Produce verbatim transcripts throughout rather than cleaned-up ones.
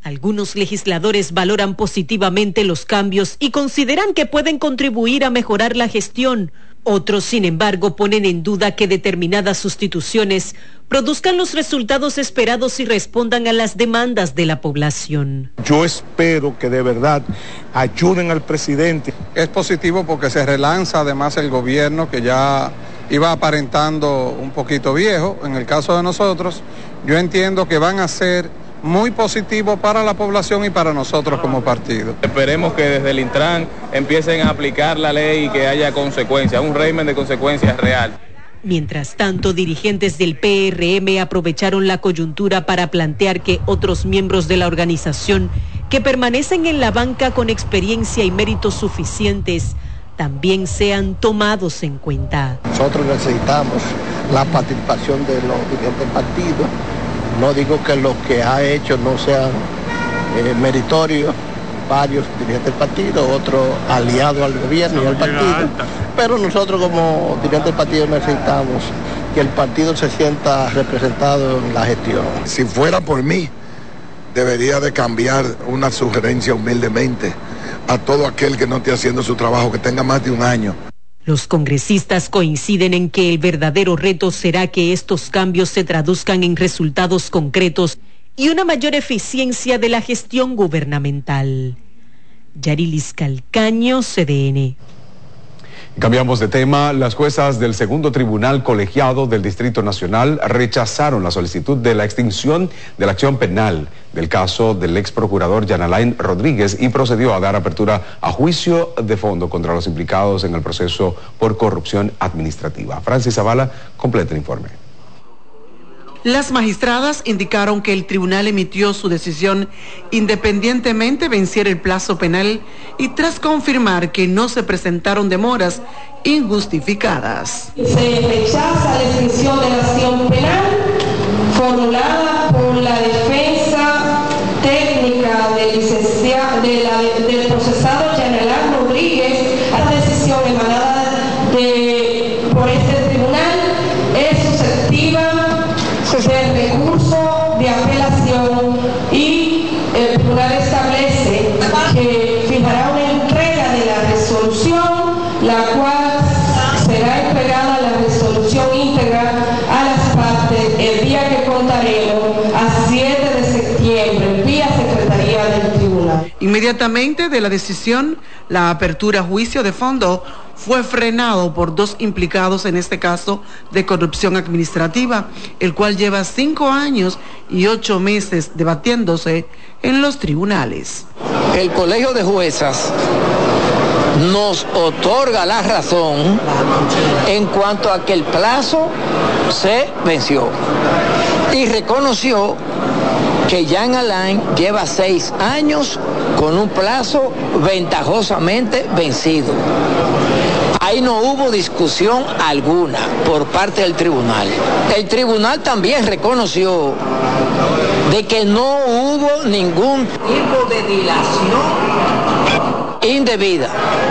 Algunos legisladores valoran positivamente los cambios y consideran que pueden contribuir a mejorar la gestión. Otros, sin embargo, ponen en duda que determinadas sustituciones produzcan los resultados esperados y respondan a las demandas de la población. Yo espero que de verdad ayuden al presidente. Es positivo porque se relanza además el gobierno, que ya iba aparentando un poquito viejo. En el caso de nosotros, yo entiendo que van a ser muy positivo para la población y para nosotros como partido. Esperemos que desde el Intran empiecen a aplicar la ley y que haya consecuencias, un régimen de consecuencias real. Mientras tanto, dirigentes del P R M aprovecharon la coyuntura para plantear que otros miembros de la organización que permanecen en la banca con experiencia y méritos suficientes también sean tomados en cuenta. Nosotros necesitamos la participación de los dirigentes del partido. No digo que lo que ha hecho no sean eh, meritorios, varios dirigentes del partido, otros aliados al gobierno y al partido, pero nosotros como dirigentes del partido necesitamos que el partido se sienta representado en la gestión. Si fuera por mí, debería de cambiar una sugerencia humildemente a todo aquel que no esté haciendo su trabajo, que tenga más de un año. Los congresistas coinciden en que el verdadero reto será que estos cambios se traduzcan en resultados concretos y una mayor eficiencia de la gestión gubernamental. Yarilis Calcaño, C D N. Cambiamos de tema. Las juezas del segundo tribunal colegiado del Distrito Nacional rechazaron la solicitud de la extinción de la acción penal del caso del ex procurador Jean Alain Rodríguez y procedió a dar apertura a juicio de fondo contra los implicados en el proceso por corrupción administrativa. Francis Zavala completa el informe. Las magistradas indicaron que el tribunal emitió su decisión independientemente venciera el plazo penal y tras confirmar que no se presentaron demoras injustificadas. Se rechaza la extinción de la acción penal formulada por la defensa técnica del licenciado de la, del procesado Jean Alain Rodríguez. La decisión emanada de, por este tribunal es susceptiva del recurso de apelación y el tribunal establece que fijará una entrega de la resolución, la cual será entregada la resolución íntegra a las partes el día que contaremos a siete de septiembre, vía Secretaría del Tribunal. Inmediatamente de la decisión, la apertura a juicio de fondo fue frenado por dos implicados en este caso de corrupción administrativa, el cual lleva cinco años y ocho meses debatiéndose en los tribunales. El Colegio de Juezas nos otorga la razón en cuanto a que el plazo se venció y reconoció que Jean Alain lleva seis años con un plazo ventajosamente vencido. Ahí no hubo discusión alguna por parte del tribunal. El tribunal también reconoció de que no hubo ningún tipo de dilación indebida,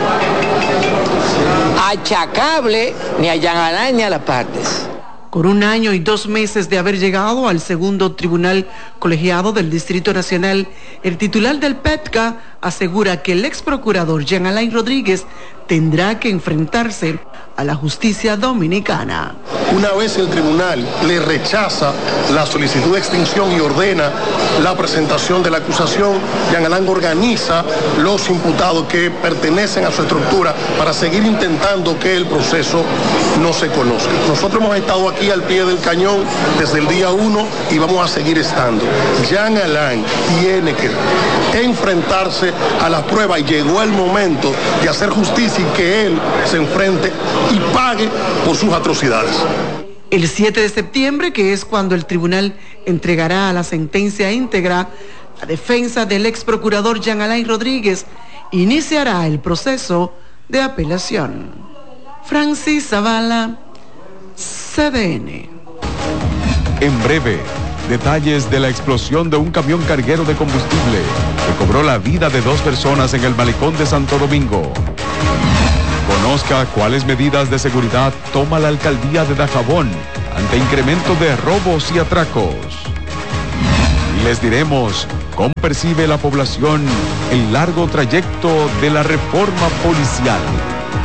achacable ni a Jean Alain ni a las partes. Con un año y dos meses de haber llegado al segundo tribunal colegiado del Distrito Nacional, el titular del P E T C A asegura que el ex procurador Jean Alain Rodríguez tendrá que enfrentarse a la justicia dominicana. Una vez el tribunal le rechaza la solicitud de extinción y ordena la presentación de la acusación, Jean Alain organiza los imputados que pertenecen a su estructura para seguir intentando que el proceso no se conozca. Nosotros hemos estado aquí al pie del cañón desde el día uno y vamos a seguir estando. Jean Alain tiene que enfrentarse a las pruebas y llegó el momento de hacer justicia y que él se enfrente y pague por sus atrocidades. El siete de septiembre, que es cuando el tribunal entregará la sentencia íntegra, la defensa del ex procurador Jean Alain Rodríguez iniciará el proceso de apelación. Francis Zavala, C D N. En breve, detalles de la explosión de un camión carguero de combustible que cobró la vida de dos personas en el malecón de Santo Domingo. Conozca cuáles medidas de seguridad toma la alcaldía de Dajabón ante incremento de robos y atracos. Y les diremos ¿Cómo percibe la población el largo trayecto de la reforma policial?